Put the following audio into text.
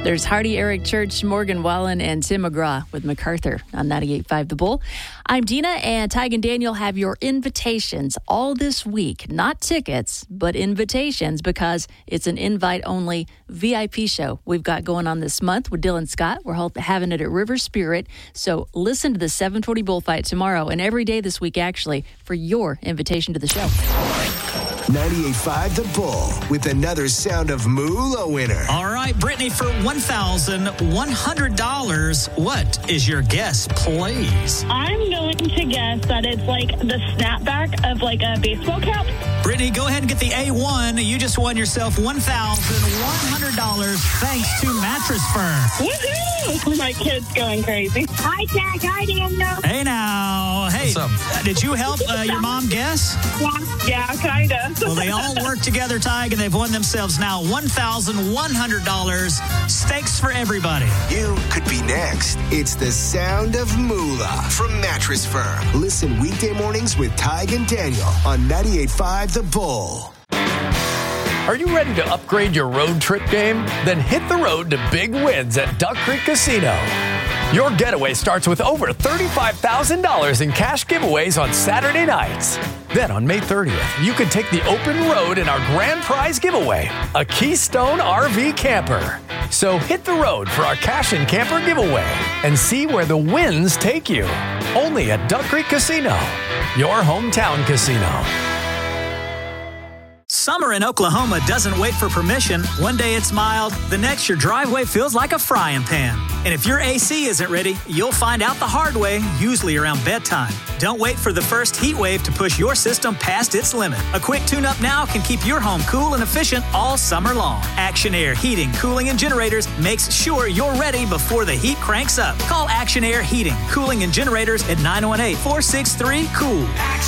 There's Hardy, Eric Church, Morgan Wallen, and Tim McGraw with MacArthur on 98.5 The Bull. I'm Dina, and Tig and Daniel have your invitations all this week. Not tickets, but invitations, because it's an invite-only VIP show we've got going on this month with Dylan Scott. We're having it at River Spirit. So listen to the 7:20 Bullfight tomorrow and every day this week, actually, for your invitation to the show. 98.5 The Bull with another Sound of Moolah winner. All right, Brittany, for $1,100, what is your guess, please? I'm going to guess that it's like the snapback of like a baseball cap. Brittany, go ahead and get the A1. You just won yourself $1,100 thanks to Mattress Firm. Woohoo! My kid's going crazy. Hi, Jack. Hi, Daniel. Hey, now. Hey, did you help your mom guess? Yeah, kind of. Well, they all work together, Tig, and they've won themselves now $1,100. Stakes for everybody. You could be next. It's the Sound of Moolah from Mattress Firm. Listen weekday mornings with Tig and Daniel on 98.5 The Bull. Are you ready to upgrade your road trip game? Then hit the road to big wins at Duck Creek Casino. Your getaway starts with over $35,000 in cash giveaways on Saturday nights. Then on May 30th, you could take the open road in our grand prize giveaway, a Keystone RV camper. So hit the road for our cash and camper giveaway and see where the wins take you. Only at Duck Creek Casino, your hometown casino. Summer in Oklahoma doesn't wait for permission. One day it's mild, the next your driveway feels like a frying pan. And if your AC isn't ready, you'll find out the hard way, usually around bedtime. Don't wait for the first heat wave to push your system past its limit. A quick tune-up now can keep your home cool and efficient all summer long. Action Air Heating, Cooling, and Generators makes sure you're ready before the heat cranks up. Call Action Air Heating, Cooling, and Generators at 918-463-COOL.